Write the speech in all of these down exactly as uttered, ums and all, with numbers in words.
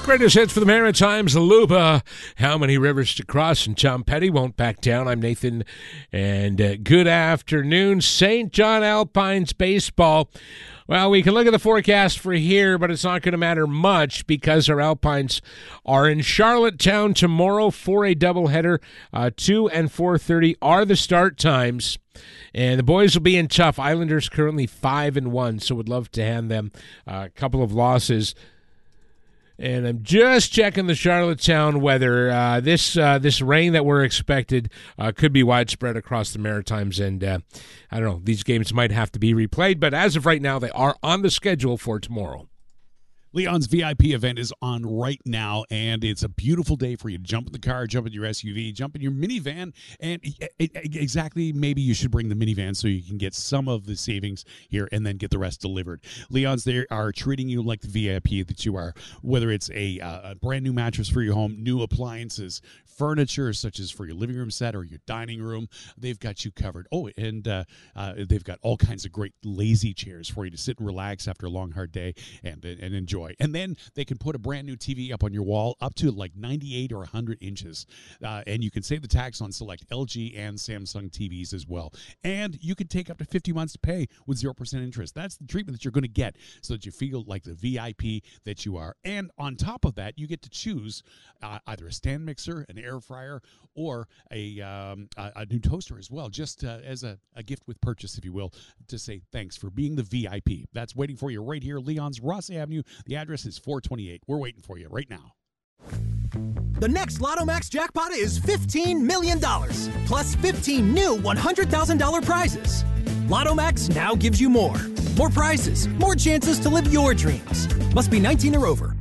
Greatest hits for the Maritimes, Luba. How many rivers to cross? And Tom Petty won't back down. I'm Nathan, and uh, good afternoon. Saint John Alpines baseball. Well, we can look at the forecast for here, but it's not going to matter much because our Alpines are in Charlottetown tomorrow for a doubleheader. Uh, two and four thirty are the start times. And the boys will be in tough. Islanders currently five and one, so would love to hand them a couple of losses. And I'm just checking the Charlottetown weather. Uh, this uh, this rain that we're expected uh, could be widespread across the Maritimes, and uh, I don't know, these games might have to be replayed, but as of right now, they are on the schedule for tomorrow. Leon's V I P event is on right now, and it's a beautiful day for you to jump in the car, jump in your S U V, jump in your minivan, and exactly, maybe you should bring the minivan so you can get some of the savings here and then get the rest delivered. Leon's, they are treating you like the V I P that you are, whether it's a, uh, a brand new mattress for your home, new appliances, furniture such as for your living room set or your dining room. They've got you covered. Oh, and uh, uh, they've got all kinds of great lazy chairs for you to sit and relax after a long, hard day and, and enjoy. And then they can put a brand new T V up on your wall up to like ninety-eight or one hundred inches. Uh, and you can save the tax on select L G and Samsung T Vs as well. And you can take up to fifty months to pay with zero percent interest. That's the treatment that you're going to get so that you feel like the V I P that you are. And on top of that, you get to choose uh, either a stand mixer, an air fryer, or a, um, a, a new toaster as well, just uh, as a, a gift with purchase, if you will, to say thanks for being the V I P. That's waiting for you right here, Leon's, Ross Avenue. The address is four twenty-eight. We're waiting for you right now. The next Lotto Max jackpot is fifteen million dollars, plus fifteen new one hundred thousand dollars prizes. Lotto Max now gives you more. More prizes, more chances to live your dreams. Must be nineteen or over.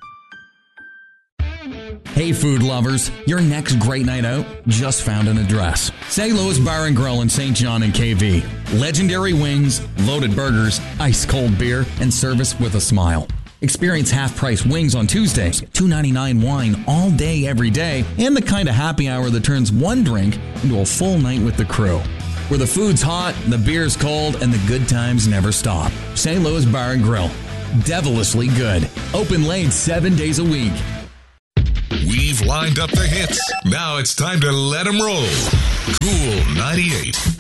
Hey food lovers, your next great night out just found an address. Saint Louis Bar and Grill in Saint John and K V. Legendary wings, loaded burgers, ice cold beer, and service with a smile. Experience half-price wings on Tuesdays, two ninety-nine wine all day every day, and the kind of happy hour that turns one drink into a full night with the crew. Where the food's hot, the beer's cold, and the good times never stop. Saint Louis Bar and Grill. Devilishly good. Open late seven days a week. We've lined up the hits. Now it's time to let them roll. Cool ninety-eight.